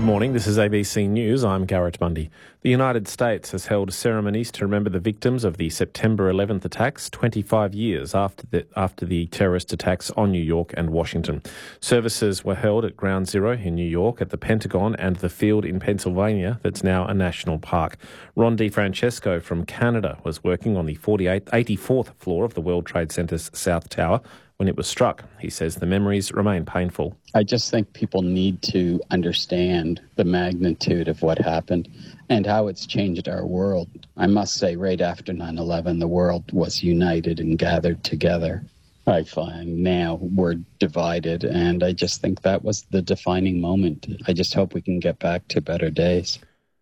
morning, this is ABC News. I'm Garrett Bundy. The United States has held ceremonies to remember the victims of the September 11th attacks 25 years after the terrorist attacks on New York and Washington. Services were held at Ground Zero in New York, at the Pentagon and the field in Pennsylvania that's now a national park. Ron DeFrancesco from Canada was working on the 84th floor of the World Trade Center's South Tower when it was struck. He says the memories remain painful. I just think people need to understand the magnitude of what happened and how it's changed our world. I must say, right after 9/11, the world was united and gathered together. I find now we're divided, and I just think that was the defining moment. I just hope we can get back to better days.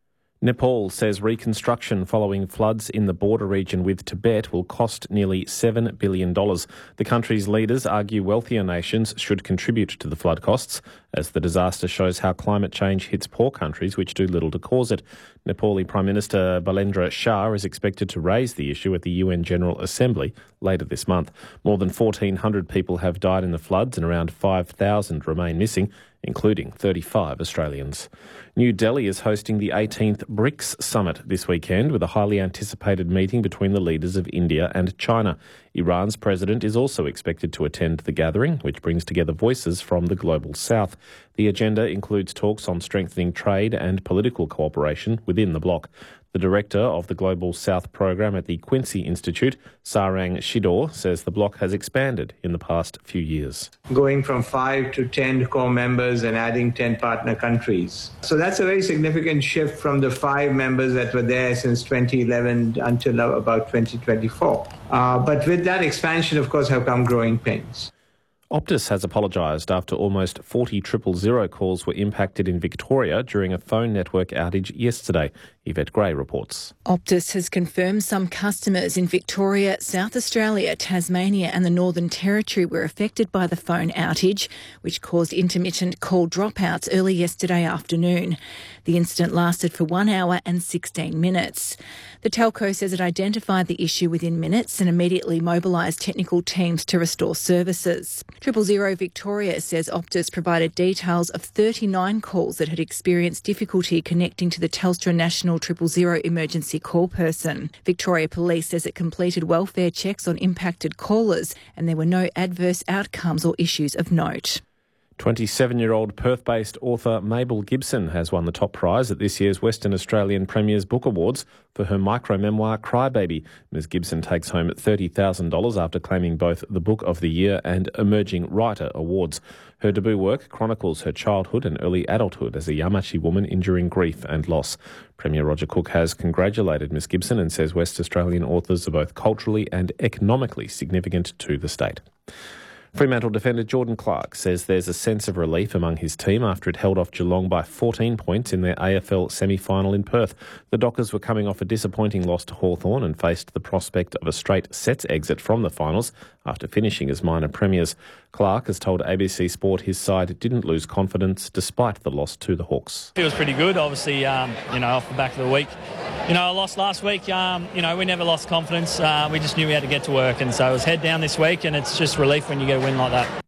Nepal says reconstruction following floods in the border region with Tibet will cost nearly $7 billion. The country's leaders argue wealthier nations should contribute to the flood costs, as the disaster shows how climate change hits poor countries which do little to cause it. Nepali Prime Minister Balendra Shah is expected to raise the issue at the UN General Assembly later this month. More than 1,400 people have died in the floods and around 5,000 remain missing, including 35 Australians. New Delhi is hosting the 18th BRICS Summit this weekend with a highly anticipated meeting between the leaders of India and China. Iran's president is also expected to attend the gathering, which brings together voices from the global south. The agenda includes talks on strengthening trade and political cooperation within the bloc. The director of the Global South program at the Quincy Institute, Sarang Shidor, says the bloc has expanded in the past few years. Going from 5 to 10 core members and adding 10 partner countries. So that's a very significant shift from the 5 members that were there since 2011 until about 2024. But with that expansion, of course, have come growing pains. Optus has apologised after almost 40 000 calls were impacted in Victoria during a phone network outage yesterday. Yvette Gray reports. Optus has confirmed some customers in Victoria, South Australia, Tasmania and the Northern Territory were affected by the phone outage, which caused intermittent call dropouts early yesterday afternoon. The incident lasted for 1 hour and 16 minutes. The telco says it identified the issue within minutes and immediately mobilised technical teams to restore services. 000 Victoria says Optus provided details of 39 calls that had experienced difficulty connecting to the Telstra National 000 emergency call person. Victoria Police says it completed welfare checks on impacted callers and there were no adverse outcomes or issues of note. 27-year-old Perth-based author Mabel Gibson has won the top prize at this year's Western Australian Premier's Book Awards for her micro-memoir Crybaby. Ms Gibson takes home $30,000 after claiming both the Book of the Year and Emerging Writer awards. Her debut work chronicles her childhood and early adulthood as a Yamatji woman enduring grief and loss. Premier Roger Cook has congratulated Ms Gibson and says West Australian authors are both culturally and economically significant to the state. Fremantle defender Jordan Clark says there's a sense of relief among his team after it held off Geelong by 14 points in their AFL semi-final in Perth. The Dockers were coming off a disappointing loss to Hawthorn and faced the prospect of a straight sets exit from the finals after finishing as minor premiers. Clark has told ABC Sport his side didn't lose confidence despite the loss to the Hawks. Feels pretty good, obviously, off the back of the week. I lost last week. We never lost confidence. We just knew we had to get to work, and so it was head down this week, and it's just relief when you get a win like that.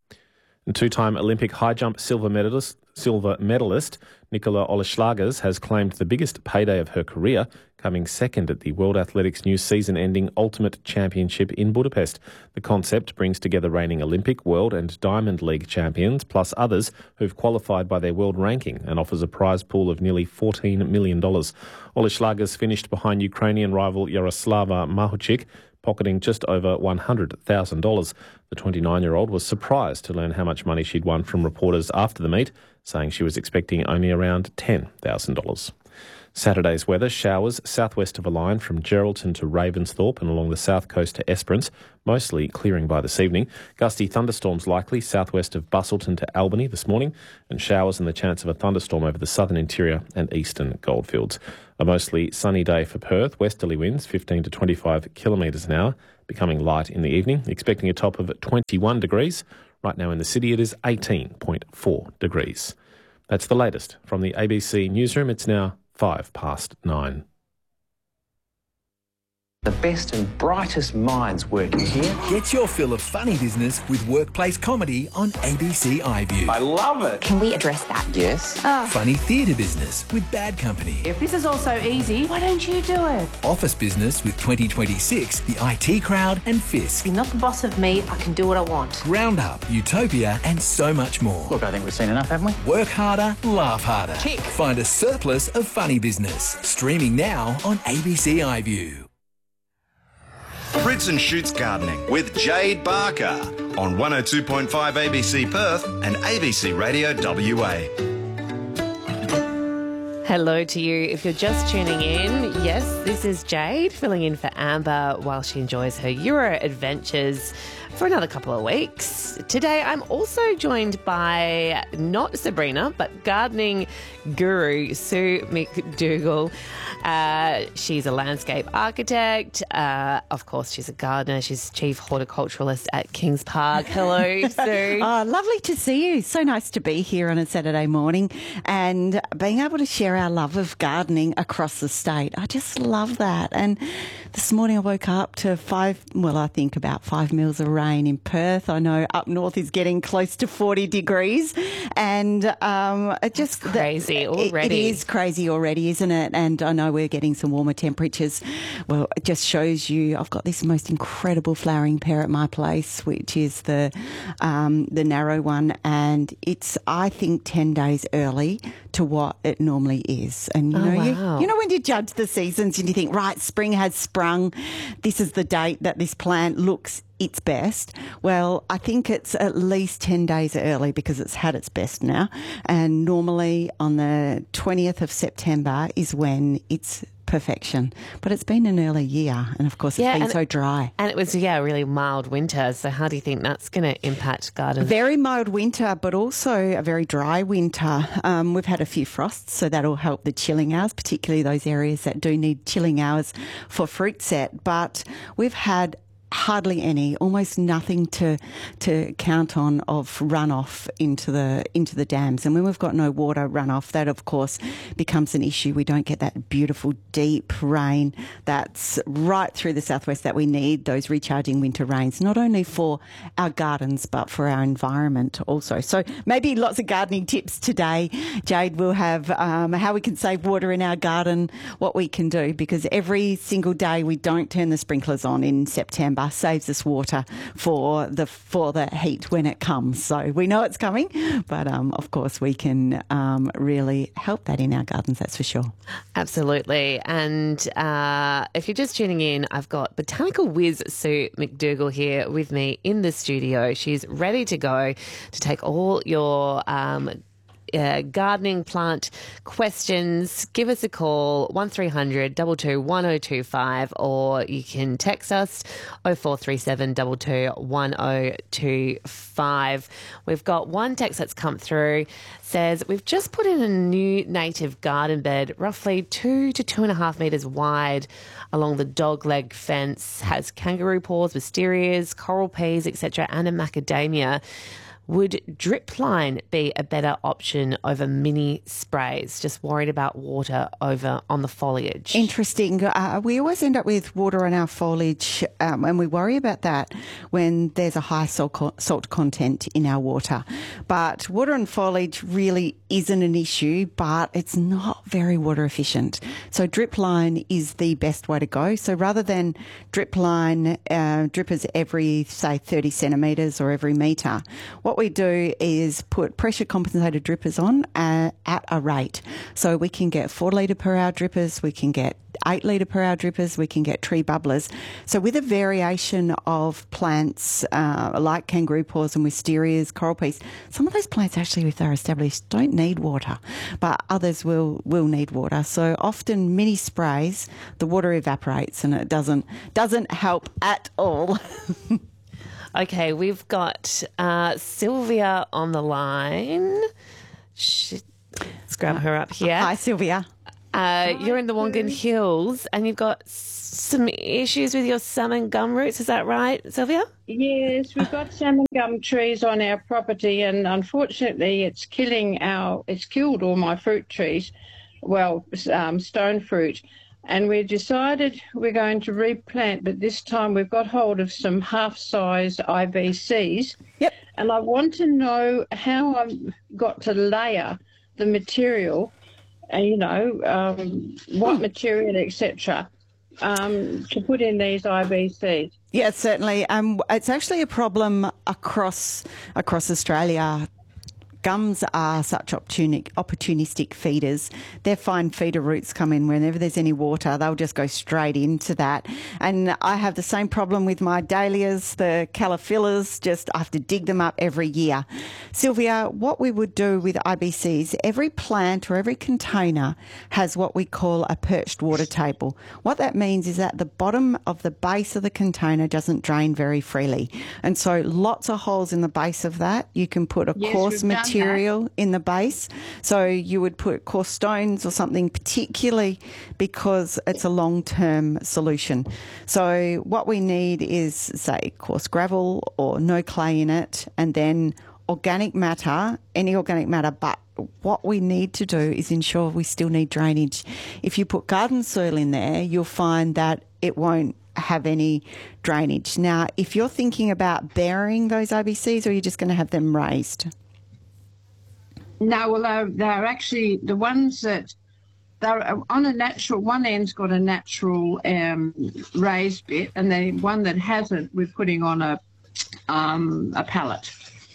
And two-time Olympic high jump silver medalist Nicola Oleslagers has claimed the biggest payday of her career, coming second at the World Athletics new season-ending Ultimate Championship in Budapest. The concept brings together reigning Olympic, World and Diamond League champions, plus others who've qualified by their world ranking, and offers a prize pool of nearly $14 million. Oleslagers finished behind Ukrainian rival Yaroslava Mahuchik, pocketing just over $100,000. The 29-year-old was surprised to learn how much money she'd won from reporters after the meet, saying she was expecting only around $10,000. Saturday's weather: showers southwest of a line from Geraldton to Ravensthorpe and along the south coast to Esperance, mostly clearing by this evening. Gusty thunderstorms likely southwest of Bustleton to Albany this morning, and showers and the chance of a thunderstorm over the southern interior and eastern goldfields. A mostly sunny day for Perth, westerly winds 15 to 25 kilometres an hour, becoming light in the evening, expecting a top of 21 degrees. Right now in the city it is 18.4 degrees. That's the latest from the ABC Newsroom. It's now 9:05. The best and brightest minds working here. Get your fill of funny business with workplace comedy on ABC iView. I love it. Can we address that? Yes. Funny theatre business with Bad Company. If this is all so easy, why don't you do it? Office business with 2026, the IT Crowd and Fisk. You're not the boss of me. I can do what I want. Roundup, Utopia and so much more. Look, I think we've seen enough, haven't we? Work harder, laugh harder. Tick. Find a surplus of funny business. Streaming now on ABC iView. Fritz and Shoots Gardening with Jade Barker on 102.5 ABC Perth and ABC Radio WA. Hello to you. If you're just tuning in, yes, this is Jade filling in for Amber while she enjoys her Euro adventures for another couple of weeks. Today I'm also joined by not Sabrina, but gardening guru Sue McDougall. She's a landscape architect. Of course, she's a gardener. She's chief horticulturalist at Kings Park. Hello, Sue. Oh, lovely to see you. So nice to be here on a Saturday morning and being able to share our love of gardening across the state. I just love that. And this morning I woke up to about 5 mils of rain in Perth. I know up north is getting close to 40 degrees. And it just... That's crazy already. It is crazy already, isn't it? And I know we're getting some warmer temperatures. Well, it just shows you I've got this most incredible flowering pear at my place, which is the narrow one, and it's, I think, 10 days early to what it normally is. And you know when you judge the seasons and you think, right, spring has sprung, this is the date that this plant looks its best. Well, I think it's at least 10 days early because it's had its best now. And normally on the 20th of September is when it's perfection. But it's been an early year and of course it's been so dry. And it was, a really mild winter. So how do you think that's going to impact gardens? Very mild winter, but also a very dry winter. We've had a few frosts, so that'll help the chilling hours, particularly those areas that do need chilling hours for fruit set. But we've had hardly any, almost nothing to count on of runoff into the dams. And when we've got no water runoff, that of course becomes an issue. We don't get that beautiful deep rain that's right through the southwest that we need, those recharging winter rains, not only for our gardens but for our environment also. So maybe lots of gardening tips today. Jade will have how we can save water in our garden, what we can do, because every single day we don't turn the sprinklers on in September saves us water for the heat when it comes. So we know it's coming, but of course we can really help that in our gardens, that's for sure. Absolutely. And if you're just tuning in, I've got botanical whiz Sue McDougall here with me in the studio. She's ready to go to take all your gardening plant questions. Give us a call 1300 22 1025, or you can text us 0437 22 1025. We've got one text that's come through, says we've just put in a new native garden bed roughly 2 to 2.5 metres wide along the dogleg fence, has kangaroo paws, wisterias, coral peas, etc., and a macadamia. Would drip line be a better option over mini sprays? Just worried about water over on the foliage. Interesting. We always end up with water on our foliage, and we worry about that when there's a high salt content in our water. But water and foliage really isn't an issue, but it's not very water efficient. So drip line is the best way to go. So rather than drip line drippers every, say, 30 centimetres or every metre, what we do is put pressure compensated drippers on at a rate. So we can get 4 litre per hour drippers, we can get 8 litre per hour drippers, we can get tree bubblers. So with a variation of plants like kangaroo paws and wisterias, coral peas, some of those plants actually, if they're established, don't need water, but others will need water. So often mini sprays, the water evaporates and it doesn't help at all. Okay, we've got Sylvia on the line. Let's grab her up here. Hi, Sylvia. You're in the Wongan Hills and you've got some issues with your salmon gum roots. Is that right, Sylvia? Yes, we've got salmon gum trees on our property, and unfortunately it's killed all my fruit trees. Well, stone fruit. And we decided we're going to replant, but this time we've got hold of some half-size IBCs. Yep. And I want to know how I've got to layer the material, what material, etc., to put in these IBCs. Yeah, certainly. It's actually a problem across Australia. Gums are such opportunistic feeders. Their fine feeder roots come in whenever there's any water. They'll just go straight into that. And I have the same problem with my dahlias, the calophyllus. I have to dig them up every year. Sylvia, what we would do with IBCs, every plant or every container has what we call a perched water table. What that means is that the bottom of the base of the container doesn't drain very freely. And so lots of holes in the base of that. You can put a coarse material in the base. So you would put coarse stones or something, particularly because it's a long-term solution. So what we need is, say, coarse gravel or no clay in it, and then organic matter, any organic matter, but what we need to do is ensure we still need drainage. If you put garden soil in there, you'll find that it won't have any drainage. Now, if you're thinking about burying those IBCs, or you're just going to have them raised? No, well, they're actually the ones that they're on a natural. One end's got a natural raised bit, and the one that hasn't, we're putting on a pallet.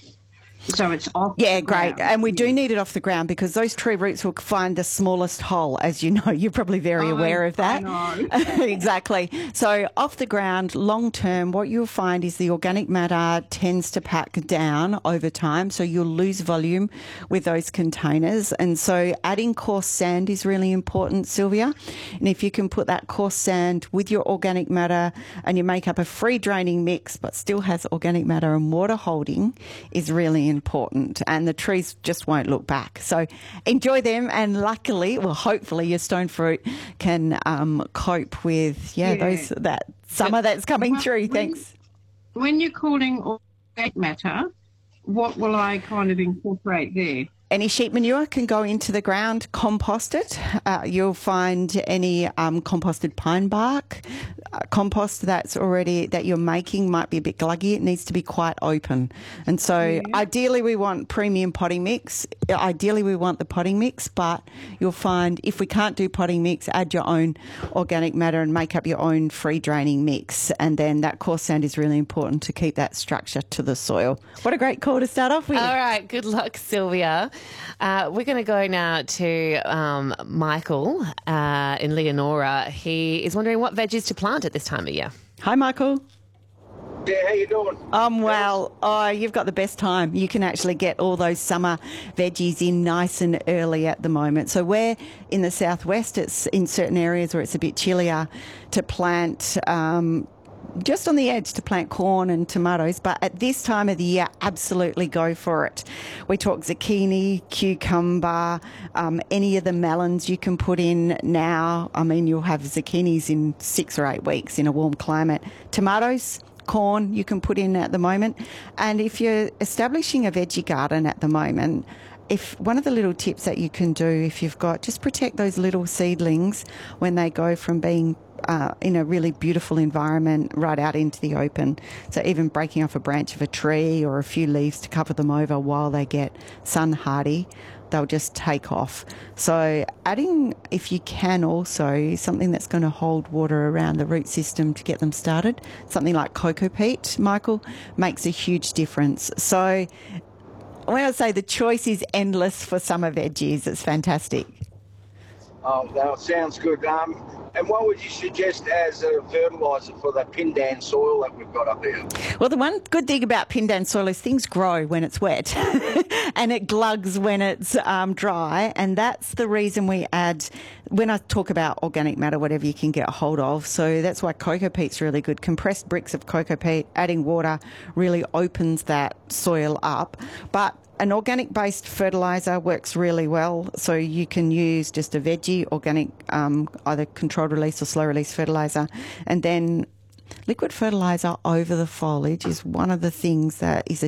So it's off. Yeah, great. And we do need it off the ground because those tree roots will find the smallest hole, as you know. You're probably very aware of that. I know. Exactly. So off the ground, long term, what you'll find is the organic matter tends to pack down over time. So you'll lose volume with those containers. And so adding coarse sand is really important, Sylvia. And if you can put that coarse sand with your organic matter and you make up a free draining mix but still has organic matter and water holding, is really important, and the trees just won't look back. So enjoy them, and luckily, well, hopefully your stone fruit can cope with that summer that's coming through. Thanks. When you're calling organic matter, what will I kind of incorporate there? Any sheep manure can go into the ground, compost it. You'll find any composted pine bark. Compost that you're making might be a bit gluggy. It needs to be quite open. And so ideally we want premium potting mix. Ideally we want the potting mix, but you'll find if we can't do potting mix, add your own organic matter and make up your own free draining mix. And then that coarse sand is really important to keep that structure to the soil. What a great call to start off with. All right. Good luck, Sylvia. We're going to go now to Michael in Leonora. He is wondering what veggies to plant at this time of year. Hi, Michael. Yeah, how you doing? Well. Oh, you've got the best time. You can actually get all those summer veggies in nice and early at the moment. So we're in the southwest. It's in certain areas where it's a bit chillier to plant just on the edge to plant corn and tomatoes, but at this time of the year, absolutely go for it. We talk zucchini, cucumber, any of the melons you can put in now. I mean, you'll have zucchinis in 6 or 8 weeks in a warm climate. Tomatoes, corn you can put in at the moment. And if you're establishing a veggie garden at the moment, if one of the little tips that you can do, if you've got, just protect those little seedlings when they go from being in a really beautiful environment right out into the open. So even breaking off a branch of a tree or a few leaves to cover them over while they get sun hardy, they'll just take off. So adding, if you can also, something that's going to hold water around the root system to get them started, something like cocoa peat, Michael, makes a huge difference. So when I say the choice is endless for summer veggies, it's fantastic. Oh, that sounds good. And what would you suggest as a fertiliser for the Pindan soil that we've got up there? Well, the one good thing about Pindan soil is things grow when it's wet and it glugs when it's dry. And that's the reason we add, when I talk about organic matter, whatever you can get a hold of. So that's why cocoa peat's really good. Compressed bricks of cocoa peat, adding water really opens that soil up. But an organic-based fertiliser works really well, so you can use just a veggie, organic, either controlled release or slow release fertiliser, and then liquid fertiliser over the foliage is one of the things that is a